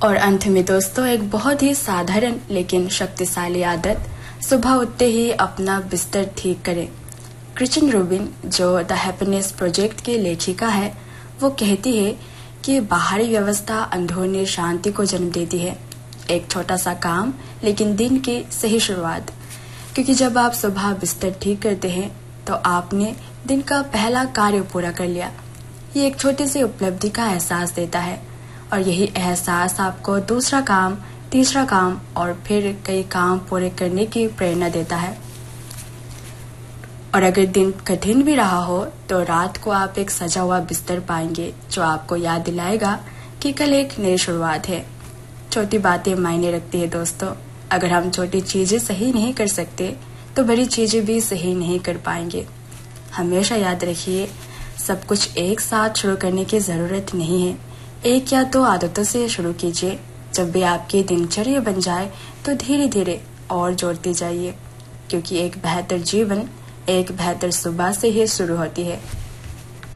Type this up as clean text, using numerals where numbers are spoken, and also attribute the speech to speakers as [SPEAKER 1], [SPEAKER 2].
[SPEAKER 1] और अंत में दोस्तों एक बहुत ही साधारण लेकिन शक्तिशाली आदत, सुबह उठते ही अपना बिस्तर ठीक करें। क्रिश्चियन रूबिन जो द हैप्पीनेस प्रोजेक्ट की लेखिका है, वो कहती है कि बाहरी व्यवस्था अंदरूनी शांति को जन्म देती है। एक छोटा सा काम लेकिन दिन की सही शुरुआत, क्योंकि जब आप सुबह बिस्तर ठीक करते हैं तो आपने दिन का पहला कार्य पूरा कर लिया। ये एक छोटी सी उपलब्धि का एहसास देता है और यही एहसास आपको दूसरा काम, तीसरा काम और फिर कई काम पूरे करने की प्रेरणा देता है। और अगर दिन कठिन भी रहा हो तो रात को आप एक सजा हुआ बिस्तर पाएंगे जो आपको याद दिलाएगा कि कल एक नई शुरुआत है। छोटी बातें मायने रखती है दोस्तों। अगर हम छोटी चीजें सही नहीं कर सकते तो बड़ी चीजें भी सही नहीं कर पाएंगे। हमेशा याद रखिए, सब कुछ एक साथ शुरू करने की जरूरत नहीं है। एक या दो आदतों से शुरू कीजिए। जब भी आपकी दिनचर्या बन जाए तो धीरे धीरे और जोड़ते जाइए, क्योंकि एक बेहतर जीवन एक बेहतर सुबह से ही शुरू होती है।